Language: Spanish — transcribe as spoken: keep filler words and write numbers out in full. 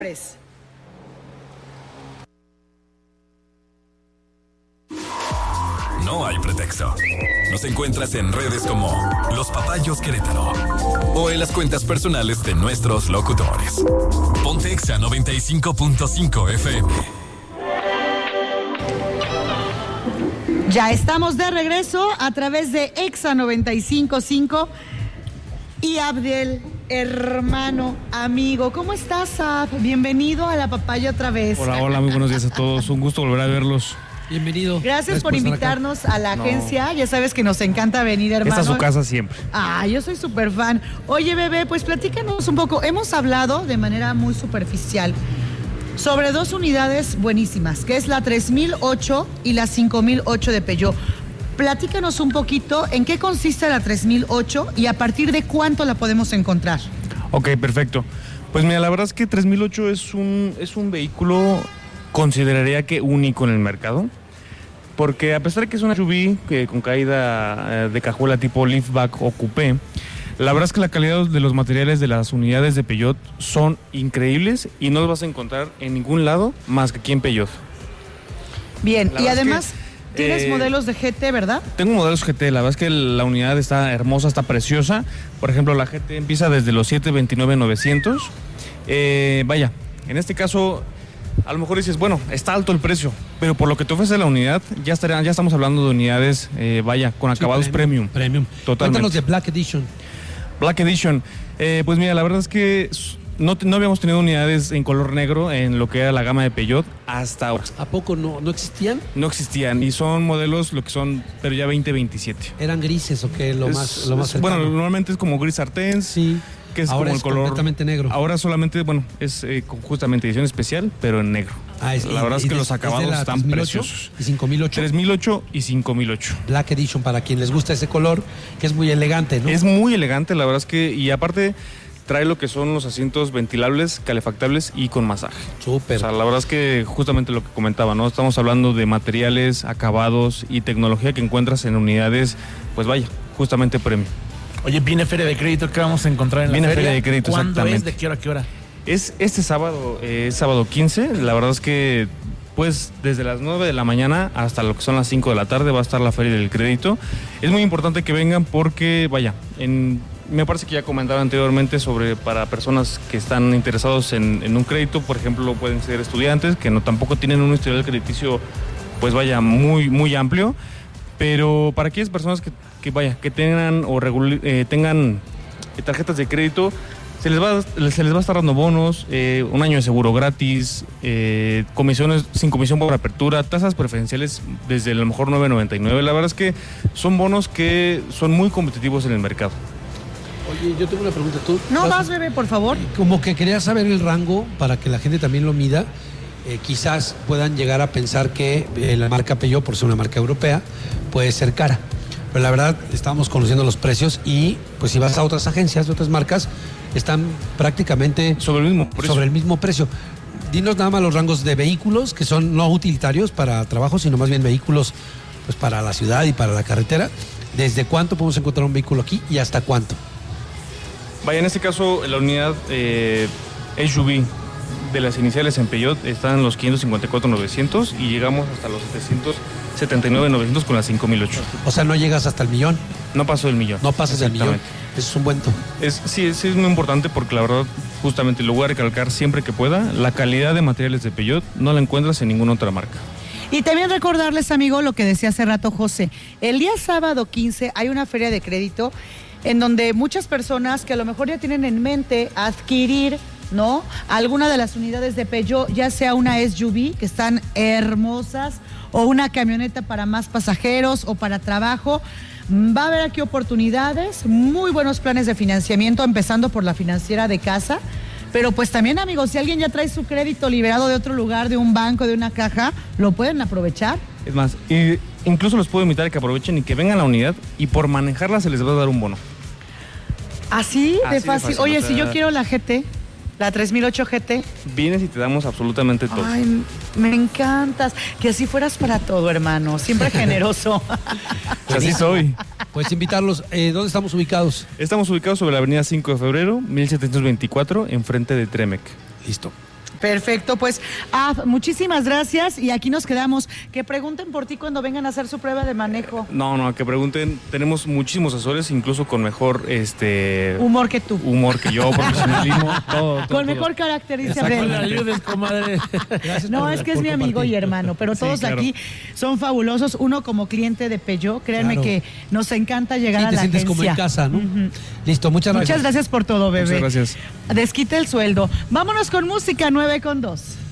No hay pretexto. Nos encuentras en redes como Los Papayos Querétaro o en las cuentas personales de nuestros locutores. Ponte Exa noventa y cinco punto cinco F M. Ya estamos de regreso a través de Exa noventa y cinco punto cinco. Y Abdel, hermano, amigo, ¿cómo estás, Ab? Bienvenido a La Papaya otra vez. Hola, hola, muy buenos días a todos. Un gusto volver a verlos. Bienvenido. Gracias, Gracias por, por invitarnos a la no. agencia. Ya sabes que nos encanta venir, hermano. Esta es su casa siempre. Ah, yo soy súper fan. Oye, bebé, pues platícanos un poco. Hemos hablado de manera muy superficial sobre dos unidades buenísimas, que es la tres mil ocho y la cinco mil ocho de Peugeot. Platícanos un poquito en qué consiste la tres mil ocho y a partir de cuánto la podemos encontrar. Ok, perfecto. Pues mira, la verdad es que tres mil ocho es un, es un vehículo, consideraría que único en el mercado, porque a pesar de que es una S U V que con caída de cajuela tipo liftback o coupé, la verdad es que la calidad de los materiales de las unidades de Peugeot son increíbles y no los vas a encontrar en ningún lado más que aquí en Peugeot. Bien, la y además... ¿Tienes Eh, modelos de G T, verdad? Tengo modelos G T, la verdad es que la unidad está hermosa, está preciosa. Por ejemplo, la G T empieza desde los siete veintinueve novecientos. Eh, vaya, en este caso, a lo mejor dices, bueno, está alto el precio, pero por lo que te ofrece la unidad, ya estarían, ya estamos hablando de unidades, eh, vaya, con acabados sí, premium. Premium. Totalmente. Cuéntanos de Black Edition. Black Edition. Eh, pues mira, la verdad es que no, no habíamos tenido unidades en color negro en lo que era la gama de Peugeot hasta ahora. ¿A poco no, no existían? No existían y son modelos lo que son, pero ya veinte veintisiete. ¿Eran grises o qué? Lo Es, más, lo más es, cercano. Bueno, normalmente es como gris sartén. Sí. Que es ahora como es el color completamente negro. Ahora solamente, bueno, es eh, justamente edición especial, pero en negro. Ah, es, la verdad y, es que de, los acabados es de están preciosos. ¿Y cinco mil ocho? tres mil ocho y cinco mil ocho. Black Edition, para quien les gusta ese color, que es muy elegante, ¿no? Es muy elegante, la verdad es que, y aparte trae lo que son los asientos ventilables, calefactables y con masaje. Súper. O sea, la verdad es que justamente lo que comentaba, ¿no? Estamos hablando de materiales, acabados y tecnología que encuentras en unidades, pues vaya, justamente premium. Oye, viene Feria de Crédito, ¿qué vamos a encontrar en viene la feria? Feria de Crédito, ¿Cuándo exactamente. es? ¿De qué hora a qué hora? Es este sábado, eh, sábado quince, la verdad es que pues desde las nueve de la mañana hasta lo que son las cinco de la tarde va a estar la Feria del Crédito. Es muy importante que vengan porque, vaya, en, me parece que ya comentaba anteriormente sobre para personas que están interesados en, en un crédito, por ejemplo, pueden ser estudiantes que no tampoco tienen un historial crediticio, pues vaya, muy, muy amplio, pero para aquellas personas que, que vaya, que tengan o regul- eh, tengan tarjetas de crédito, se les va, se les va a estar dando bonos, eh, un año de seguro gratis, eh, comisiones sin comisión por apertura, tasas preferenciales desde a lo mejor nueve noventa y nueve. La verdad es que son bonos que son muy competitivos en el mercado. Oye, yo tengo una pregunta. ¿Tú No, vas, vas, bebé, por favor. Como que quería saber el rango para que la gente también lo mida. Eh, quizás puedan llegar a pensar que eh, la marca Peugeot, por ser una marca europea, puede ser cara. Pero la verdad, estábamos conociendo los precios y pues si vas a otras agencias, otras marcas, están prácticamente Sobre el mismo precio. sobre el mismo precio. Dinos nada más los rangos de vehículos, que son no utilitarios para trabajo, sino más bien vehículos pues para la ciudad y para la carretera. ¿Desde cuánto podemos encontrar un vehículo aquí y hasta cuánto? Vaya, en este caso, la unidad eh, S U V de las iniciales en Peugeot están en los quinientos cincuenta y cuatro mil novecientos y llegamos hasta los setecientos setenta y nueve mil novecientos con las cinco mil ocho. O sea, no llegas hasta el millón. No pasó el millón. No pasas del millón. Exactamente. Eso es un buen tono. Es, sí, sí, es muy importante porque la verdad, justamente lo voy a recalcar siempre que pueda, la calidad de materiales de Peugeot no la encuentras en ninguna otra marca. Y también recordarles, amigo, lo que decía hace rato José. El día sábado quince hay una feria de crédito en donde muchas personas que a lo mejor ya tienen en mente adquirir, ¿no?, alguna de las unidades de Peugeot, ya sea una S U V, que están hermosas, o una camioneta para más pasajeros o para trabajo. Va a haber aquí oportunidades, muy buenos planes de financiamiento, empezando por la financiera de casa. Pero pues también, amigos, si alguien ya trae su crédito liberado de otro lugar, de un banco, de una caja, lo pueden aprovechar. Es más, y incluso los puedo invitar a que aprovechen y que vengan a la unidad y por manejarla se les va a dar un bono. ¿Así? Así De de fácil. fácil, Oye, o sea, si yo quiero la G T, la tres mil ocho G T. Vienes y te damos absolutamente todo. Ay, me encantas. Que así fueras para todo, hermano. Siempre generoso. Pues así soy. Pues invitarlos. Eh, ¿Dónde estamos ubicados? Estamos ubicados sobre la avenida cinco de febrero, mil setecientos veinticuatro, enfrente de Tremec. Listo. Perfecto, pues ah, muchísimas gracias y aquí nos quedamos. Que pregunten por ti cuando vengan a hacer su prueba de manejo. No, no, que pregunten. Tenemos muchísimos asesores, incluso con mejor este humor que tú. Humor que yo, profesionalismo, todo, todo, Con todo. mejor carácter, dice No Abril. le ayudes, comadre. Gracias No, por- es que es por mi amigo compartir. y hermano, pero Sí, todos claro. aquí son fabulosos. Uno como cliente de Peugeot, créanme Claro. que nos encanta llegar Sí, a te la sientes agencia. como en casa, ¿no? Ujú. Listo, muchas gracias. Muchas gracias por todo, bebé. Muchas gracias. Desquite el sueldo. Vámonos con música nueve con dos.